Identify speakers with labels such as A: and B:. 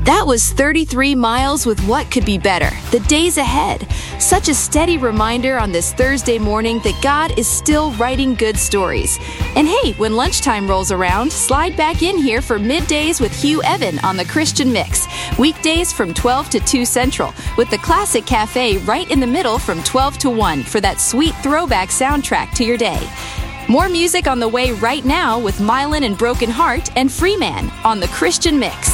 A: That was 33 miles with what could be better, the days ahead. Such a steady reminder on this Thursday morning that God is still writing good stories. And hey, when lunchtime rolls around, slide back in here for Middays with Hugh Evan on the Christian Mix. Weekdays from 12 to 2 Central, with the Classic Cafe right in the middle from 12 to 1 for that sweet throwback soundtrack to your day. More music on the way right now with Mylan and Broken Heart and Freeman on the Christian Mix.